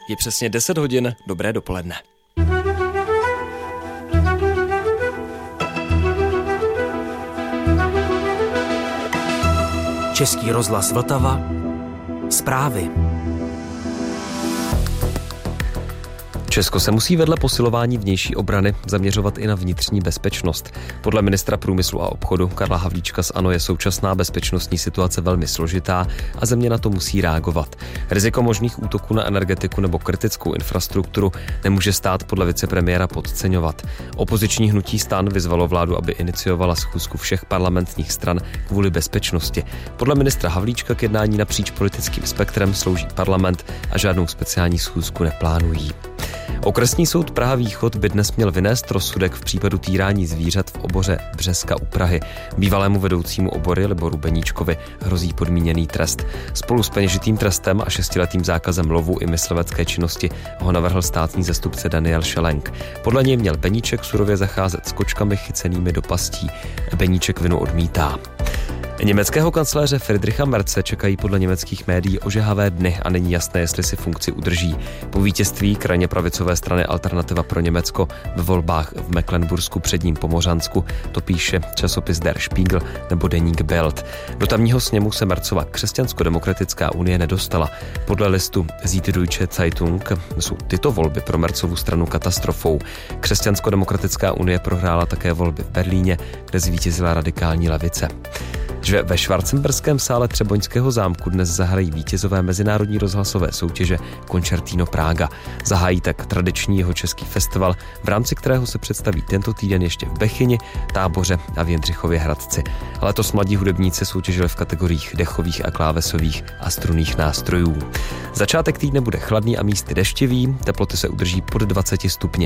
Je přesně 10 hodin, dobré dopoledne. Český rozhlas Vltava. Zprávy. Česko se musí vedle posilování vnější obrany zaměřovat i na vnitřní bezpečnost. Podle ministra průmyslu a obchodu Karla Havlíčka z ANO je současná bezpečnostní situace velmi složitá a země na to musí reagovat. Riziko možných útoků na energetiku nebo kritickou infrastrukturu nemůže stát podle vicepremiéra podceňovat. Opoziční hnutí STAN vyzvalo vládu, aby iniciovala schůzku všech parlamentních stran kvůli bezpečnosti. Podle ministra Havlíčka k jednání napříč politickým spektrem slouží parlament a žádnou speciální schůzku neplánují. Okresní soud Praha Východ by dnes měl vynést rozsudek v případu týrání zvířat v oboře Břeska u Prahy. Bývalému vedoucímu obory Liboru Beníčkovi hrozí podmíněný trest. Spolu s peněžitým trestem a 6letým zákazem lovu i myslivecké činnosti ho navrhl státní zástupce Daniel Šelenk. Podle něj měl Beníček surově zacházet s kočkami chycenými do pastí. Beníček vinu odmítá. Německého kancléře Friedricha Merze čekají podle německých médií ožehavé dny a není jasné, jestli si funkci udrží. Po vítězství krajně pravicové strany Alternativa pro Německo ve volbách v Mecklenbursku předním Pomořansku, to píše časopis Der Spiegel nebo deník Bild. Do tamního sněmu se Merzova Křesťansko-demokratická unie nedostala. Podle listu Süddeutsche Zeitung jsou tyto volby pro Merzovu stranu katastrofou. Křesťansko-demokratická unie prohrála také volby v Berlíně, kde zvítězila radikální levice. Že ve Schwarzenberském sále Třeboňského zámku dnes zahrají vítězové mezinárodní rozhlasové soutěže Concertino Praga. Zahájí tak tradiční jeho český festival, v rámci kterého se představí tento týden ještě v Bechyni, Táboře a v Jindřichově Hradci. Letos mladí hudebníci soutěžili v kategoriích dechových a klávesových a strunných nástrojů. Začátek týdne bude chladný a místy deštivý, teploty se udrží pod 20 stupni.